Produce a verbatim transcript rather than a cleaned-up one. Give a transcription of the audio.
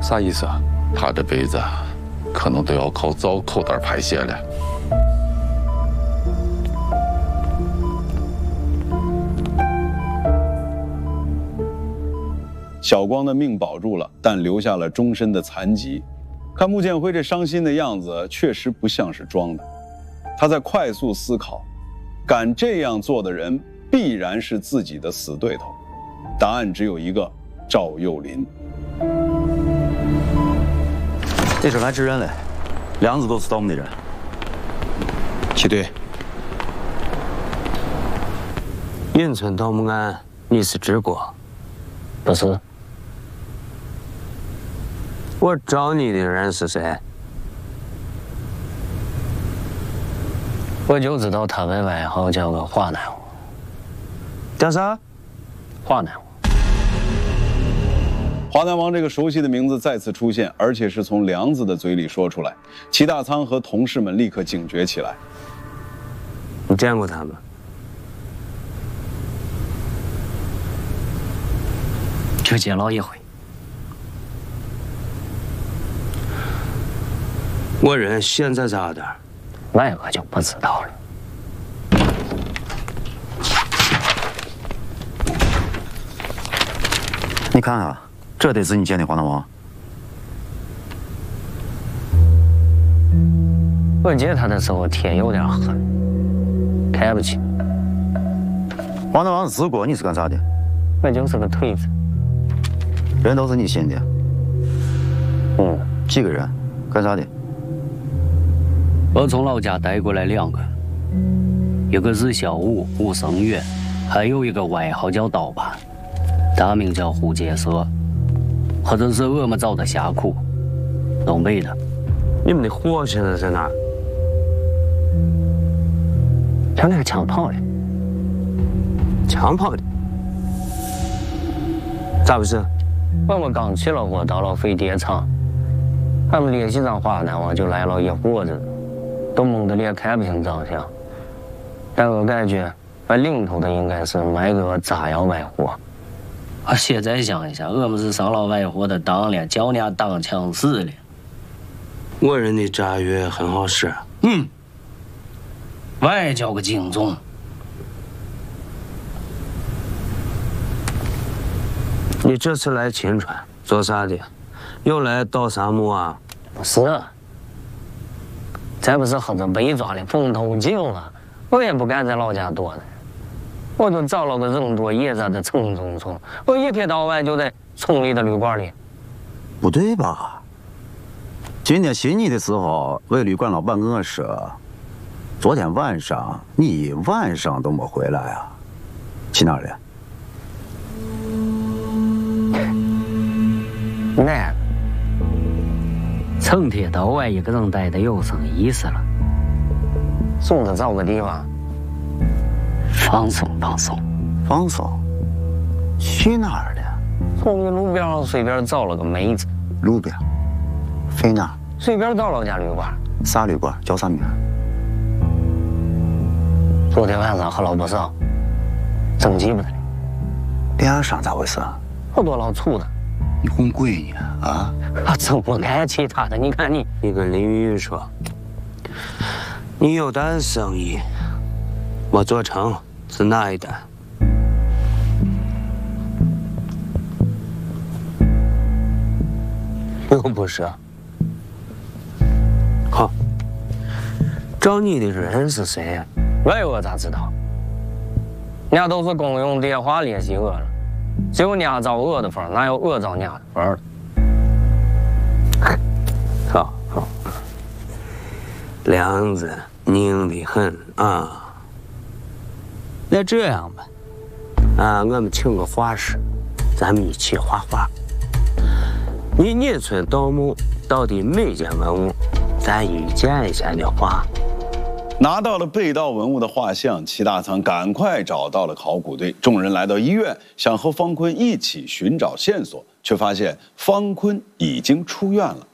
啥意思啊？他这辈子可能都要靠找口袋排泄了。 小光的命保住了，但留下了终身的残疾。看穆建辉这伤心的样子，确实不像是装的。他在快速思考，敢这样做的人必然是自己的死对头。答案只有一个：赵又林。 这是来支人嘞，梁子都是盗墓的人。齐队， 运村盗墓案，你是知过？ 不是。 我找你的人是谁？ 我就知道他的外号叫个华南王。 叫啥？ 华南王。 华南王这个熟悉的名字再次出现，而且是从梁子的嘴里说出来。齐大仓和同事们立刻警觉起来。 你见过他吗？ 就见了一回。 我人现在咋的？ 那我就不知道了。 你看啊，这得是你见的华南王。 我见他的时候天有点黑，看不清。 华南王是知过，你是干啥的？ 我就是个腿子。 人都是你信的。 嗯。 几个人？干啥的？ 我从老家带过来两个，一个是小武武生远，还有一个外号叫刀疤，大名叫胡杰色，或者是我们找的峡谷，东北的。 你们的火现在在哪儿？ 他那个枪炮的。 枪炮的？咋回事？ 我们刚去了火，到了飞碟厂，俺们联系上华南王就来了一伙子。都蒙得脸看不清长相，但我感觉我领头的应该是卖个炸药卖货。啊，现在想一想，我们是上了外货的当了，叫人家当枪使了。 我人的炸药很好使。 嗯，外叫个精忠。 你这次来秦川做啥的？又来盗沙漠啊？ 不是。这不是喝着被抓的风头劲了，我也不敢在老家躲呢。我就找了个人多野杂的城中村，我一天到晚就在村里的旅馆里。 不对吧？今天寻你的时候，魏旅馆老板跟我说，昨天晚上你一晚上都没回来啊，去哪儿了？ 那。成天到晚一个人待的有什么意思了？总得找个地方放松放松。 放松？去哪儿了？ 从路边上随便找了个妹子。 路边？飞哪儿？ 随便找了家旅馆。 啥旅馆？叫啥名？ 昨天晚上喝了不少，真记不得了。 脸上咋回事？ 好多老粗的。 你混鬼呢啊！ 啊，真不干其他的。你看你， 你跟林玉说，你有单生意没做成，是哪一单？又不是。好，找你的人是谁呀？ 我我咋知道？人家都是公用电话联系我了。只有伢找我的份，哪有我找伢的份？ 好好，梁子拧得很啊。那这样吧，啊，我们请个画师，咱们一起画画。你聂村盗墓到底每件文物，咱一件一件的画。 拿到了被盗文物的画像，齐大仓赶快找到了考古队。众人来到医院，想和方坤一起寻找线索，却发现方坤已经出院了。